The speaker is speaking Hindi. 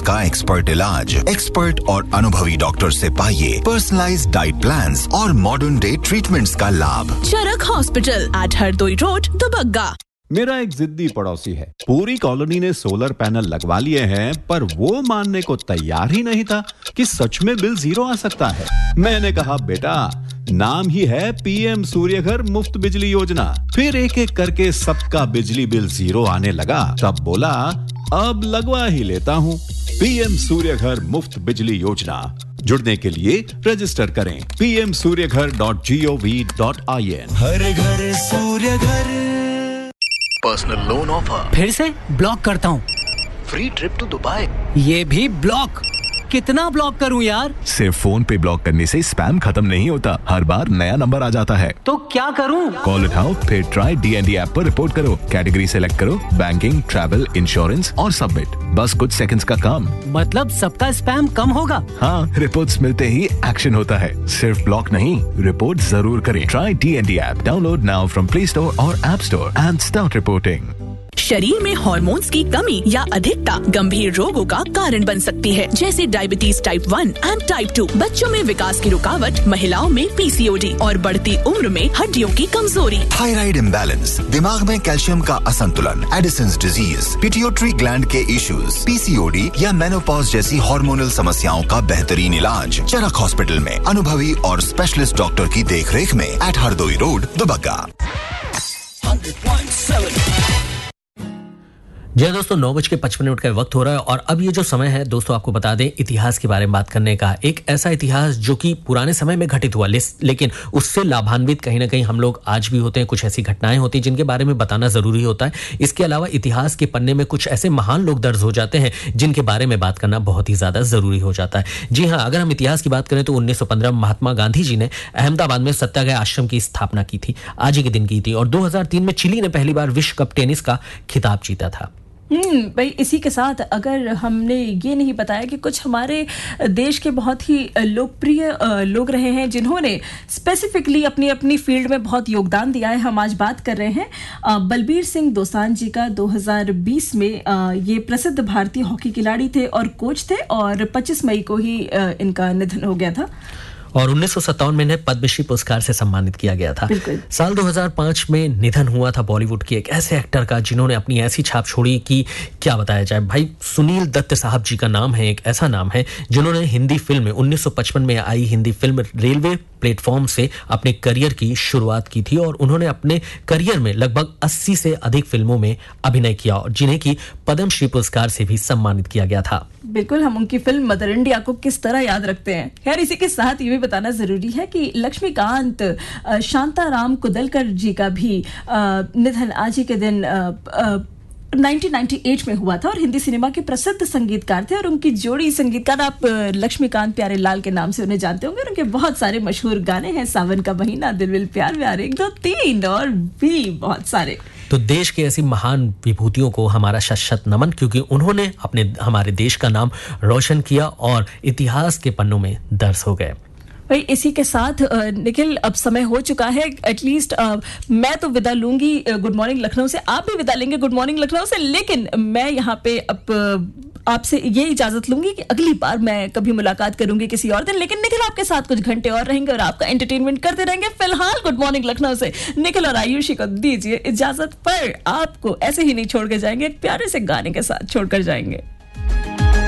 का एक्सपर्ट इलाज। एक्सपर्ट और अनुभवी डॉक्टर से पाइए पर्सनलाइज्ड डाइट प्लान्स और मॉडर्न डे ट्रीटमेंट्स का लाभ। चरक hospital eight Hardoi road, Dubagga. मेरा एक जिद्दी पड़ोसी है, पूरी कॉलोनी ने सोलर पैनल लगवा लिए हैं, पर वो मानने को तैयार ही नहीं था कि सच में बिल जीरो आ सकता है। मैंने कहा बेटा, नाम ही है पीएम सूर्यघर मुफ्त बिजली योजना। फिर एक एक करके सबका बिजली बिल जीरो आने लगा, तब बोला अब लगवा ही लेता हूँ। पीएम सूर्यघर मुफ्त बिजली योजना, जुड़ने के लिए रजिस्टर करें pmsuryaghar.gov.in। हर घर सूर्यघर। Personal loan offer. फिर से ब्लॉक करता हूँ। Free trip to Dubai. ये भी ब्लॉक। कितना ब्लॉक करूं यार? सिर्फ फोन पे ब्लॉक करने से स्पैम खत्म नहीं होता, हर बार नया नंबर आ जाता है। तो क्या करूं? कॉल उठाओ, फिर ट्राई डीएनडी ऐप पर रिपोर्ट करो, कैटेगरी सेलेक्ट करो, बैंकिंग, ट्रैवल, इंश्योरेंस और सबमिट। बस कुछ सेकंड्स का काम। मतलब सबका स्पैम कम होगा? हाँ, रिपोर्ट्स मिलते ही एक्शन होता है। सिर्फ ब्लॉक नहीं, रिपोर्ट जरूर करें। Try DND app, download now from play store और app store and start reporting. शरीर में हार्मोन्स की कमी या अधिकता गंभीर रोगों का कारण बन सकती है, जैसे डायबिटीज टाइप 1 एंड टाइप 2, बच्चों में विकास की रुकावट, महिलाओं में पीसीओडी और बढ़ती उम्र में हड्डियों की कमजोरी। थायराइड इम्बैलेंस, दिमाग में कैल्शियम का असंतुलन, एडिसन्स डिजीज, पिट्यूटरी ग्लैंड के इश्यूज, पीसीओडी या मेनोपॉज जैसी हार्मोनल समस्याओं का बेहतरीन इलाज चरक हॉस्पिटल में अनुभवी और स्पेशलिस्ट डॉक्टर की देखरेख में एट हरदोई रोड, दुबग्गा। 100.7। जी दोस्तों, 9:55 का वक्त हो रहा है और अब ये जो समय है दोस्तों, आपको बता दें इतिहास के बारे में बात करने का। एक ऐसा इतिहास जो कि पुराने समय में घटित हुआ, लेकिन उससे लाभान्वित कहीं ना कहीं हम लोग आज भी होते हैं। कुछ ऐसी घटनाएं होती हैं जिनके बारे में बताना जरूरी होता है। इसके अलावा इतिहास के पन्ने में कुछ ऐसे महान लोग दर्ज हो जाते हैं जिनके बारे में बात करना बहुत ही ज्यादा जरूरी हो जाता है। जी हाँ, अगर हम इतिहास की बात करें तो 1915 में महात्मा गांधी जी ने अहमदाबाद में सत्याग्रह आश्रम की स्थापना की थी, आज ही के दिन की थी। और 2003 में चिली ने पहली बार विश्व कप टेनिस का खिताब जीता था। भाई, इसी के साथ अगर हमने ये नहीं बताया कि कुछ हमारे देश के बहुत ही लोकप्रिय लोग रहे हैं जिन्होंने स्पेसिफिकली अपनी अपनी फील्ड में बहुत योगदान दिया है। हम आज बात कर रहे हैं बलबीर सिंह दोसांझ जी का। 2020 में ये प्रसिद्ध भारतीय हॉकी खिलाड़ी थे और कोच थे, और 25 मई को ही इनका निधन हो गया था। और 1957 में इन्हें पद्मश्री पुरस्कार से सम्मानित किया गया था। साल 2005 में निधन हुआ था बॉलीवुड के एक ऐसे एक्टर का जिन्होंने अपनी ऐसी छाप छोड़ी कि क्या बताया जाए। भाई, सुनील दत्त साहब जी का नाम है, एक ऐसा नाम है जिन्होंने हिंदी फिल्म में 1955 में आई हिंदी फिल्म रेलवे प्लेटफॉर्म से अपने करियर की शुरुआत की थी, और उन्होंने अपने करियर में लगभग 80 से अधिक फिल्मों में अभिनय किया, और जिन्हें की पद्मश्री पुरस्कार से भी सम्मानित किया गया था। बिल्कुल, हम उनकी फिल्म मदर इंडिया को किस तरह याद रखते हैं। खैर, इसी के साथ ये भी बताना जरूरी है कि लक्ष्मीकांत शांताराम कुदलकर जी का भी निधन आज ही के दिन 1998 में हुआ था, और हिंदी सिनेमा के प्रसिद्ध संगीतकार थे। और उनकी जोड़ी संगीतकार आप लक्ष्मीकांत प्यारेलाल के नाम से उन्हें जानते होंगे। उनके बहुत सारे मशहूर गाने हैं, सावन का महीना, दिल विल प्यार व्यार 1 2 3 और भी बहुत सारे। तो देश के ऐसी महान विभूतियों को हमारा शत शत नमन, क्योंकि उन्होंने हमारे देश का नाम रोशन किया और इतिहास के पन्नों में दर्ज हो गए। भाई, इसी के साथ निखिल, अब समय हो चुका है। एटलीस्ट मैं तो विदा लूंगी गुड मॉर्निंग लखनऊ से, आप भी विदा लेंगे गुड मॉर्निंग लखनऊ से, लेकिन मैं यहाँ पे अब आपसे ये इजाजत लूंगी कि अगली बार मैं कभी मुलाकात करूंगी किसी और दिन। लेकिन निखिल आपके साथ कुछ घंटे और रहेंगे और आपका एंटरटेनमेंट करते रहेंगे। फिलहाल गुड मॉर्निंग लखनऊ से निखिल और आयुषी को दीजिए इजाजत, पर आपको ऐसे ही नहीं छोड़ के जाएंगे, एक प्यारे से गाने के साथ छोड़कर जाएंगे।